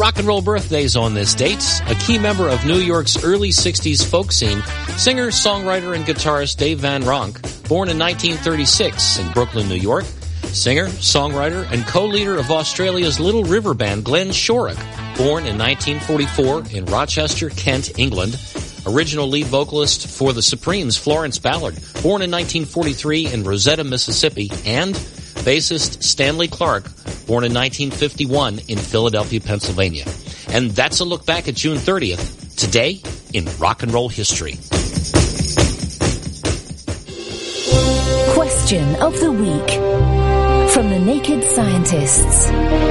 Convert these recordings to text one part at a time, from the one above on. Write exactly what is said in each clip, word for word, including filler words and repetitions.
rock and roll birthdays on this date. A key member of New York's early sixties folk scene, singer, songwriter, and guitarist Dave Van Ronk, born in nineteen thirty-six in Brooklyn, New York. Singer, songwriter, and co-leader of Australia's Little River Band, Glenn Shorrock, born in nineteen forty-four in Rochester, Kent, England. Original lead vocalist for the Supremes, Florence Ballard, born in nineteen forty-three in Rosetta, Mississippi. And bassist Stanley Clarke, born in nineteen fifty-one in Philadelphia, Pennsylvania. And that's a look back at June thirtieth, today in rock and roll history. Question of the week from the Naked Scientists.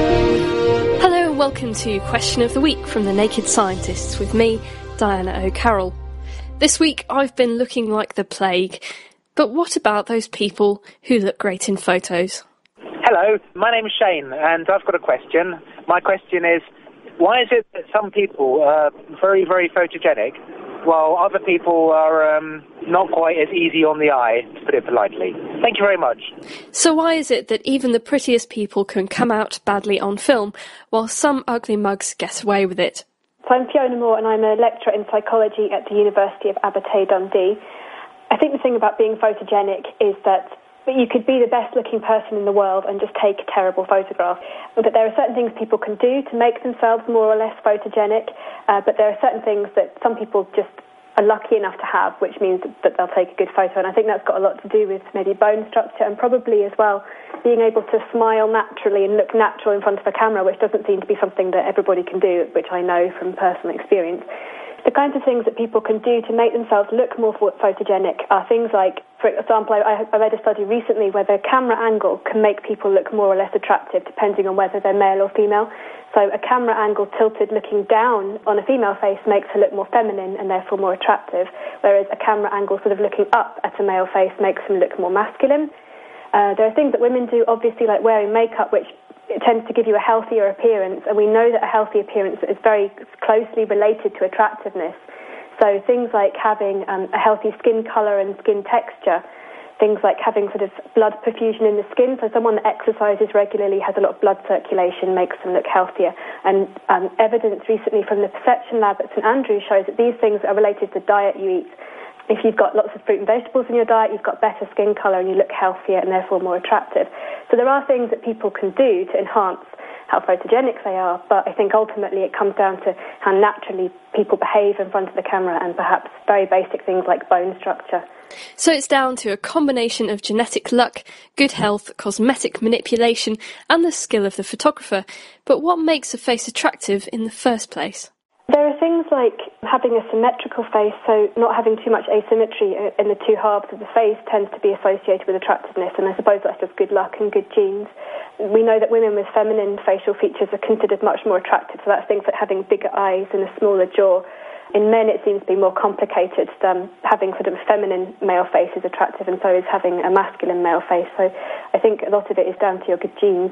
Hello and welcome to Question of the Week from the Naked Scientists with me, Diana O'Carroll. This week I've been looking like the plague, but what about those people who look great in photos? Hello, my name is Shane and I've got a question. My question is, why is it that some people are very, very photogenic while other people are um, not quite as easy on the eye, to put it politely? Thank you very much. So why is it that even the prettiest people can come out badly on film, while some ugly mugs get away with it? So I'm Fiona Moore and I'm a lecturer in psychology at the University of Abertay Dundee. I think the thing about being photogenic is that you could be the best looking person in the world and just take a terrible photograph. But there are certain things people can do to make themselves more or less photogenic, uh, but there are certain things that some people just are lucky enough to have, which means that they'll take a good photo. And I think that's got a lot to do with maybe bone structure and probably as well being able to smile naturally and look natural in front of a camera, which doesn't seem to be something that everybody can do, which I know from personal experience. The kinds of things that people can do to make themselves look more photogenic are things like, for example, I, I read a study recently where the camera angle can make people look more or less attractive depending on whether they're male or female. So a camera angle tilted looking down on a female face makes her look more feminine and therefore more attractive, whereas a camera angle sort of looking up at a male face makes them look more masculine. Uh, there are things that women do, obviously, like wearing makeup, which it tends to give you a healthier appearance, and we know that a healthy appearance is very closely related to attractiveness. So things like having um, a healthy skin colour and skin texture, things like having sort of blood perfusion in the skin, so someone that exercises regularly, has a lot of blood circulation, makes them look healthier. And um, evidence recently from the Perception Lab at St Andrews shows that these things are related to diet you eat. If you've got lots of fruit and vegetables in your diet, you've got better skin colour and you look healthier and therefore more attractive. So there are things that people can do to enhance how photogenic they are, but I think ultimately it comes down to how naturally people behave in front of the camera and perhaps very basic things like bone structure. So it's down to a combination of genetic luck, good health, cosmetic manipulation and the skill of the photographer. But what makes a face attractive in the first place? There are things like having a symmetrical face, so not having too much asymmetry in the two halves of the face tends to be associated with attractiveness, and I suppose that's just good luck and good genes. We know that women with feminine facial features are considered much more attractive, so that's things like having bigger eyes and a smaller jaw. In men, it seems to be more complicated. Um, having sort of a feminine male face is attractive, and so is having a masculine male face. So I think a lot of it is down to your good genes.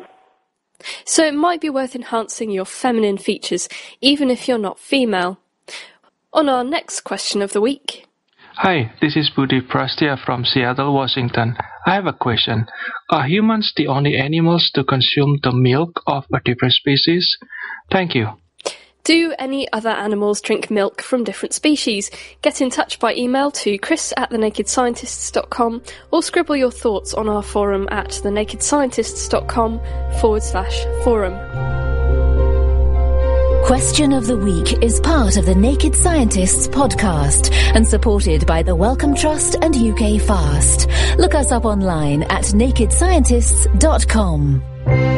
So it might be worth enhancing your feminine features, even if you're not female. On our next question of the week. Hi, this is Budi Prastia from Seattle, Washington. I have a question. Are humans the only animals to consume the milk of a different species? Thank you. Do any other animals drink milk from different species? Get in touch by email to chris at the naked scientists dot com or scribble your thoughts on our forum at thenakedscientists.com forward slash forum. Question of the Week is part of the Naked Scientists podcast and supported by the Wellcome Trust and U K Fast. Look us up online at naked scientists dot com.